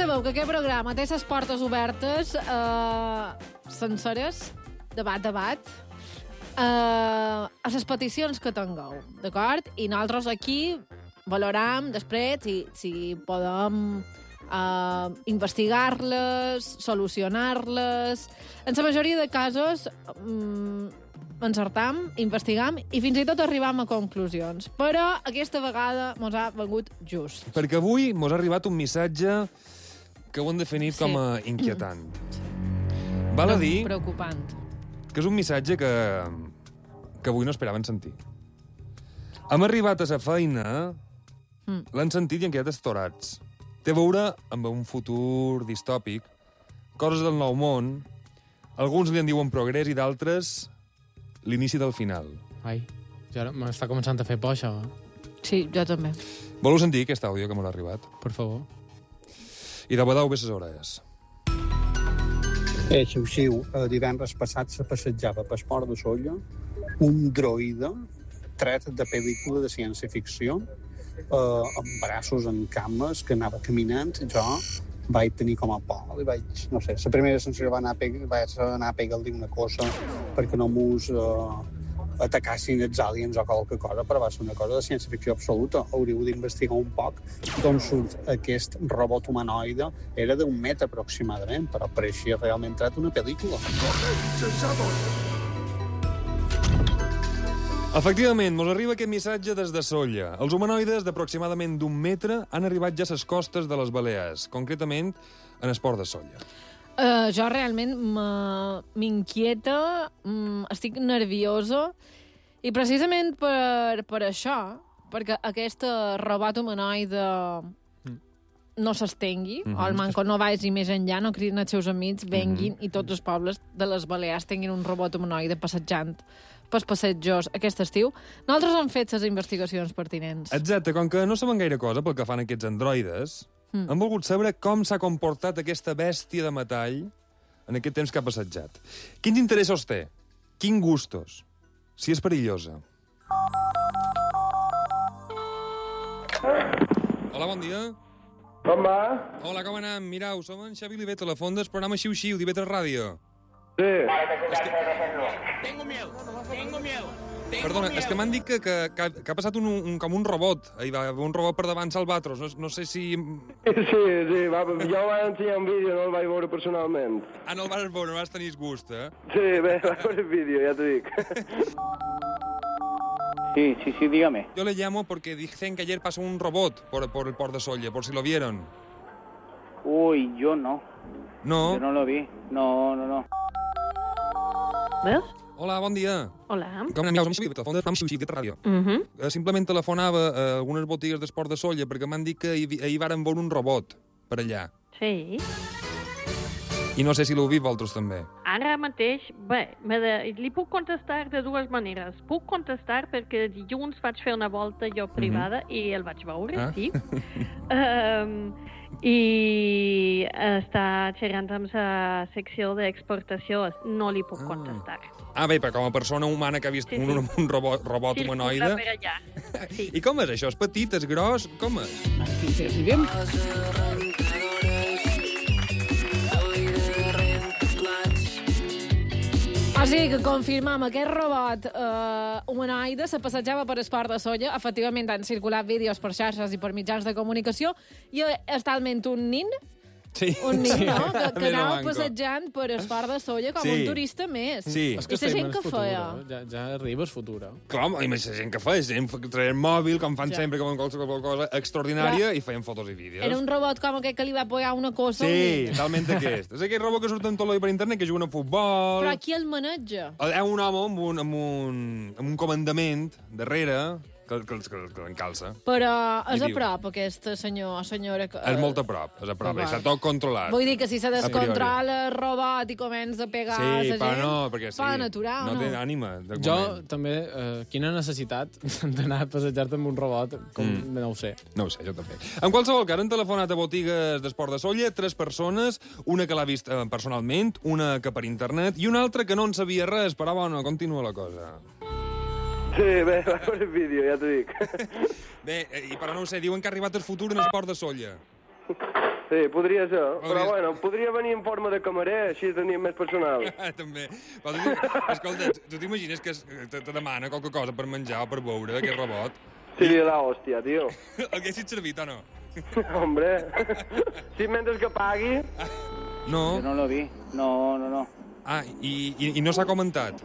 sabeu que aquest programa té les portes obertes, senceres, debat, a les peticions que tingueu, d'acord? I nosaltres aquí valoram després si podem investigar-les, solucionar-les. En la majoria de casos encertam, investigam i fins i tot arribam a conclusions. Però aquesta vegada mos ha vengut just. Perquè avui mos ha arribat un missatge que ho hem definit com a inquietant. Val a dir Preocupant. que és un missatge que avui no esperaven sentir. Hem arribat a la feina, l'han sentit i han quedat estorats. Té a veure amb un futur distòpic, coses del nou món, alguns li en diuen progrés i d'altres l'inici del final. Ai, ja m'està començant a fer por, això. Sí, jo també. Voleu sentir aquest àudio que m'ha arribat? Per favor. I de badau bé les orelles. Xiu-xiu, divendres passat se passejava per Port de Sóller un droide tret de pel·lícula de ciència-ficció amb braços en cames que anava caminant. Jo vaig tenir com a por i vaig, no sé, la primera sensació va anar a pegar-li una cosa perquè no mos atacassin els aliens o qualque cosa, però va ser una cosa de ciència-ficció absoluta. Hauríeu d'investigar un poc d'on surt aquest robot humanoide. Era d'1 metre aproximadament, però pareixia realment tret una pel·lícula. Efectivament, mos arriba aquest missatge des de Sóller. Els humanoides d'aproximadament d'1 metre han arribat ja a les costes de les Balears, concretament en el port de Sóller. Jo realment m'inquieta, estic nerviosa, i precisament per això, perquè aquest robot humanoide no s'estengui, o el manco no vagi més enllà, no cridin els seus amics, venguin, i tots els pobles de les Balears tinguin un robot humanoide passejant pels passejos aquest estiu. Nosaltres hem fet les investigacions pertinents. Exacte, com que no sabem gaire cosa pel que fan aquests androides, hem volgut saber com s'ha comportat aquesta bèstia de metall en aquest temps que ha passejat. Quins interessos té? Quins gustos? Si és perillosa. Hola, bon dia. Com va? Hola, com anem? Mirau, som en Xavi Olivet, a la font del programa Xiu-Xiu, d'Ivetra Ràdio. Sí. Perdona, és que m'han dit que ha passat com un robot. Hi va haver un robot per davant Salvatros. No sé si... Sí, jo vaig ensenyar un vídeo, no el vaig veure personalment. Ah, no el vas veure, no vas tenir gust, eh? Sí, bé, vaig veure el vídeo, ja t'ho dic. Sí, dígame. Yo le llamo porque dicen que ayer pasó un robot por el port de Sóller, por si lo vieron. Uy, yo no. No? Yo no lo vi. No. Veus? Hola, bon dia. Hola. Com anem? Som Xiu, telefon de Xiu, de ràdio. Simplement telefonava a algunes botigues d'esport de Sóller perquè m'han dit que ahir varen veure un robot per allà. Sí. I no sé si l'heu vist vosaltres també. Ara mateix, bé, li puc contestar de dues maneres. Puc contestar perquè dilluns vaig fer una volta jo privada i el vaig veure, sí. I està xerrant amb la secció d'exportació. No li puc contestar. Ah, bé, però com a persona humana que ha vist un robot humanoide... Per allà. Sí. I com és això? És petit, és gros? Com és? O sigui que confirmam, aquest robot humanoide se passejava per Esport de Sóller. Efectivament, han circulat vídeos per xarxes i per mitjans de comunicació i és talment un nin, Sí. un nin, no? Que Més anava manco. passejant per Esport de Sóller com Sí. un turista més. Sí. És I la estem gent en que el futur, feia? Ja arriba el futur. Com? I més la gent que fa, gent traient mòbil, com fan sempre, com qualsevol cosa extraordinària, i feien fotos i vídeos. Era un robot com aquell que li va apoyar una cosa. Sí, talment aquest. És aquell robot que surt en tot per internet, que juguen a futbol... Però qui el maneja? Hi ha un home amb un comandament darrere que l'encalça. Però és I a diu- prop, aquesta senyora... Que, És molt a prop, és a prop, va. està tot controlat. Vull dir que si se A descontrola el robot i comença a pegar a la Sí, gent... però no, perquè sí. Poden aturar, no o no? té ànima. De Jo moment. també, quina necessitat d'anar a passejar-te amb un robot, no ho sé. No ho sé, jo també. En qualsevol cas, han telefonat a botigues d'Esport de Sóller 3 persones, una que l'ha vist personalment, una que per internet, i una altra que no en sabia res, però bueno, continua la cosa. Sí, bé, vaig veure el vídeo, ja t'ho dic. Bé, però no ho sé, diuen que ha arribat el futur en Esport de Sóller. Sí, podria ser. Però, Hauries- bueno, podria venir en forma de camarer, així tenia més personal. També. Però escolta, tu t'imagines que te demana qualque cosa per menjar o per beure, aquest robot? Seria la hòstia, tio. El haguessis servit o no? Hombre, si mentre que pagui... No? Yo no lo vi. No. Ah, i no s'ha comentat?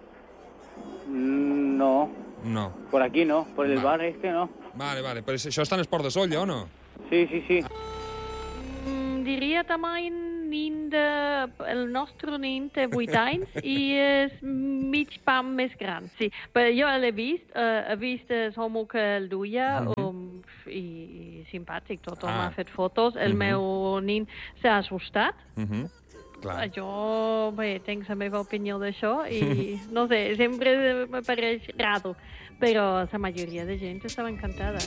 No. No. Por aquí no. Por el Va. bar este no. Vale. Però això està en Esport de Solla, o no? Sí. Diria també el nostre nin té 8 anys i és mig pam més gran, sí. Però jo l'he vist, he vist l'home que el duia i simpàtic, tothom ha fet fotos. El meu nin s'ha assustat. Clar. Jo, bé, tinc la meva opinió d'això i, no sé, sempre m'apareix raro, però la majoria de gent estava encantada.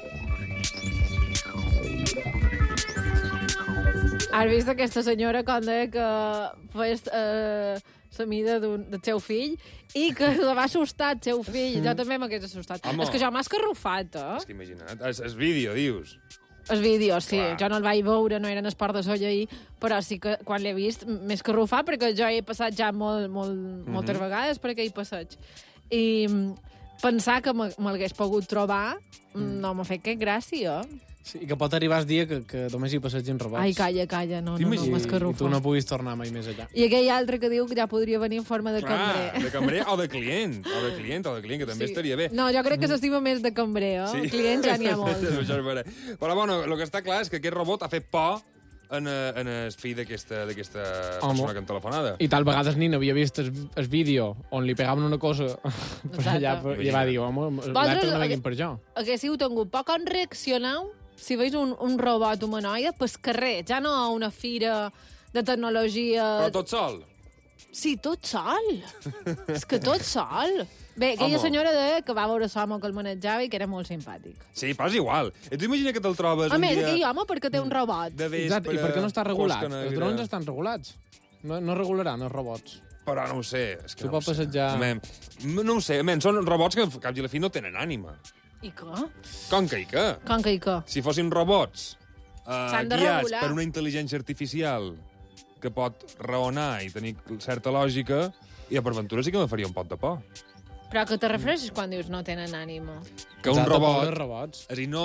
Has vist aquesta senyora quan deia que fes la mida del seu fill i que la va assustar el seu fill. Jo també m'hagués assustat. Home. És que jo m'ha escarrufat, És que imagina't, és vídeo, dius. El vídeo, sí. Clar. Jo no el vaig veure, no era en Esport de Solla ahir, però sí que quan l'he vist m'he escarrufat perquè jo he passat ja moltes vegades per aquell passeig. I pensar que m'hagués pogut trobar no m'ha fet cap gràcia. Sí, i que pot arribar el dia que només hi passegin robots. Ai, calla, no I m'escarrufa. tu no puguis tornar mai més allà. I aquell altre que diu que ja podria venir en forma de cambrer. De cambrer o de client, que també estaria bé. No, jo crec que s'estima més de cambrer, eh? Clients ja n'hi ha molts. Això és vera. Però, bueno, el que està clar és que aquest robot ha fet por en el fill d'aquesta persona que han telefonada. I tal vegades Nina havia vist el vídeo on li pegaven una cosa per allà i va dir, home, l'altre no venguin per jo. Haguéssiu tingut poc on reaccioneu si veus un robot humanoide pel carrer, ja no a una fira de tecnologia... Però tot sol. Sí, tot sol. És que tot sol. Bé, aquella senyora deia que va veure l'home que el manejava i que era molt simpàtic. Sí, però és igual. I tu imagina que te'l trobes A un més, dia... aquell home perquè té un robot. De vespre, Exacte, i per què no està regulat? fosca negra. Els drons estan regulats. No regularan els robots. Però no ho sé. És que Tu no ho pots sé. passejar- No ho sé, són robots que al cap i a la fi no tenen ànima. I què? Com que i què? Com que i què? Si fossin robots S'han de guiats regular. per una intel·ligència artificial que pot raonar i tenir certa lògica, i per ventura sí que me faria un pot de por. Però a què te refereixes quan dius no tenen ànima? Que un Exacte, robot, pobres robots. és a dir,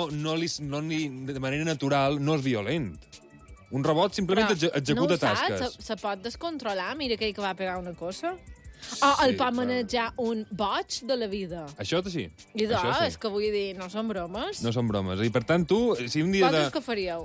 de manera natural no és violent. Un robot simplement executa tasques. No ho saps, se pot descontrolar. Mira aquell que va pegar una cosa. O el pot manejar un boig de la vida. Això sí. I Això sí. és que vull dir, no són bromes. No són bromes. I per tant, tu, si un dia Vosaltres què faríeu?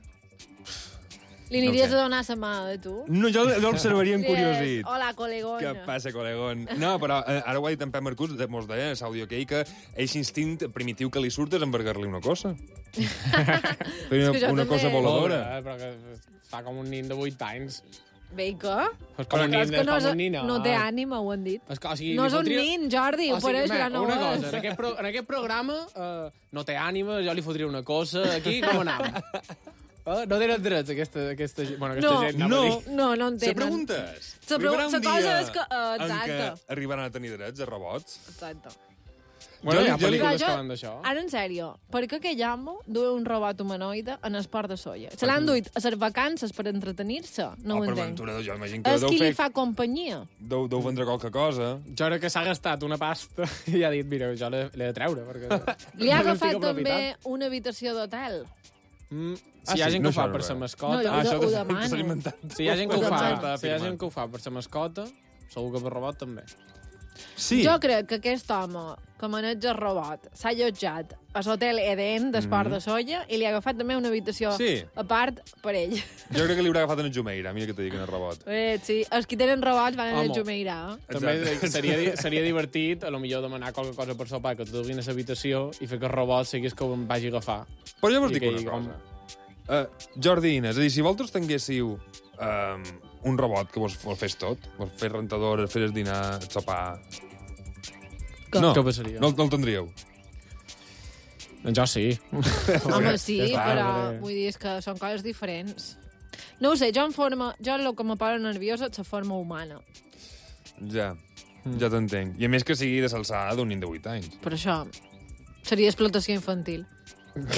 Li No ho aniries sé. a donar la mà, tu? No, jo l'observaria en Diries, curiosit. hola, colegón. Què passa, colegón? No, però ara ho ha dit en Pep Marcús, mos deia, a l'àudio aquell, que eixe instint primitiu que li surt és envergar-li una cosa. Fer És que jo una cosa també. voladora. Però que fa com un nin de 8 anys. Bé, i què? És com un nin, És que no, és com un nin. no té ànima, ho han dit. És que, o sigui, No li és un fotria- nin, Jordi, ho pareix, però no una és. cosa, en aquest programa no té ànima, jo li fotria una cosa, aquí com anam? No tenen drets, aquesta gent. Bueno, aquesta No. gent, anava a dir. No en Se tenen. preguntes? Se Arribarà un la cosa dia és que... en què Exacte. arribaran a tenir drets a robots? Exacte. Bueno, hi ha Jo li- pel·lícules jo- que van d'això. Ara, en sèrio, per què aquell home du un robot humanoide en Esport de Solla? Se l'han duit a les vacances per entretenir-se? No ho per entenc. ventura, jo imagino que És qui li fa companyia. deu vendre qualque cosa. Jo crec que s'ha gastat una pasta i ha dit, mira, jo l'he de treure. Perquè Li ha no estic agafat també aprofitant. una habitació d'hotel. Si hi ha gent que ho fa per sa No, mascota... jo- això ho t'estàs demano. inventant. Si hi ha gent que ho Ho fa, demano. si hi ha gent que ho fa per sa mascota, segur que per robot també. Sí. Jo crec que aquest home que maneja el robot s'ha allotjat a l'hotel Eden d'Esport de Solla i li ha agafat també una habitació Sí. a part per ell. Jo crec que li haurà agafat en el Jumeirah, mira que t'ho dic en el robot. Sí, els que tenen robots van a Home. Jumeirah. També Exacte. seria divertit, a lo millor demanar qualque cosa per sopar, que tu duguin a l'habitació i fer que el robot siguis que em vagi a agafar. Però jo vos I dic que una hi- cosa. Jordi i Inés, és a dir, si vosaltres tinguéssiu un robot que vos fes tot, vos fes rentador, fes dinar, sopar... No, Què passaria? no el tindríeu. Doncs jo sí. Home, sí, Ja està, però hombre. vull dir, és que són coses diferents. No ho sé, jo el que me posa nerviosa és la forma humana. Ja, ja t'entenc. I a més que sigui de s'alçada d'un nin de 8 anys. Per això seria explotació infantil.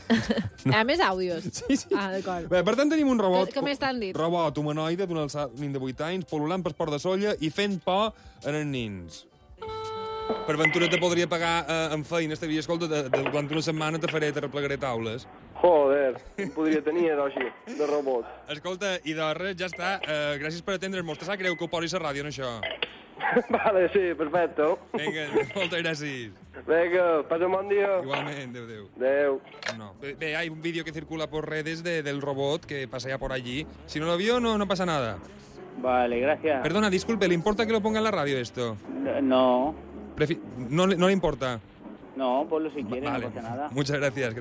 Hi ha més àudios? Sí, sí. Ah, d'acord. Bé, per tant, tenim un robot... Què més t'han dit? Robot humanoide d'un nin de 8 anys, pol·lulant per Port de Solla i fent por en els nins. Per ventura te podria pagar en feina, estaria, escolta, durant una setmana te replegaré taules. Joder, em podria tenir, així, de robot. Escolta, i de res, ja està. Gràcies per atendre'ns. Te sap greu que ho posis a ràdio, en això. Vale, sí, perfecto. Vinga, moltes gràcies. Venga, pasa un bon dia. Igualment, adéu. Adéu. No. Ve, hay un vídeo que circula por redes del robot que pasea por allí. Si no lo vio, no pasa nada. Vale, gracias. Perdona, disculpe, ¿le importa que lo ponga en la radio esto? No, No le importa. no, ponlo si quieres, Vale. no pasa nada. Muchas gracias.